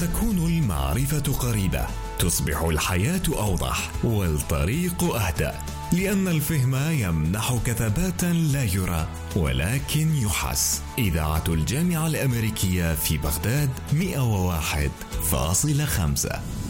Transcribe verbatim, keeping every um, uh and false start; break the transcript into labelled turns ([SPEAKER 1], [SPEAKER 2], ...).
[SPEAKER 1] فتكون المعرفة قريبة، تصبح الحياة أوضح والطريق أهدى، لأن الفهم يمنحك ثباتا لا يرى ولكن يحس. إذاعة الجامعة الأمريكية في بغداد مئة وواحد فاصلة خمسة.